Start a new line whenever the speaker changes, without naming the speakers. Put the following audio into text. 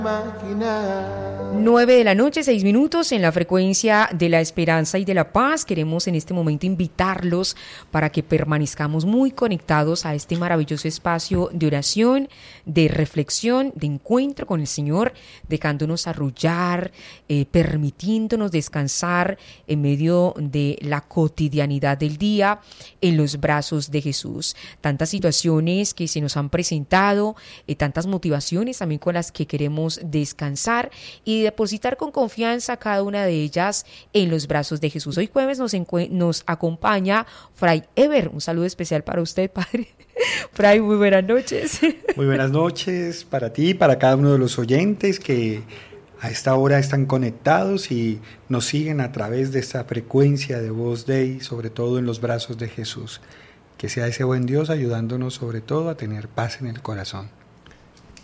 9:06 p.m. en la frecuencia de la esperanza y de la paz. Queremos en este momento invitarlos para que permanezcamos muy conectados a este maravilloso espacio de oración, de reflexión, de encuentro con el Señor, dejándonos arrullar, permitiéndonos descansar en medio de la cotidianidad del día en los brazos de Jesús. Tantas situaciones que se nos han presentado, tantas motivaciones también con las que queremos descansar y depositar con confianza cada una de ellas en los brazos de Jesús. Hoy jueves nos acompaña Fray Ever. Un saludo especial para usted, Padre. Fray, muy buenas noches.
Muy buenas noches para ti, para cada uno de los oyentes que a esta hora están conectados y nos siguen a través de esta frecuencia de Voz Dei, sobre todo en los brazos de Jesús. Que sea ese buen Dios ayudándonos sobre todo a tener paz en el corazón.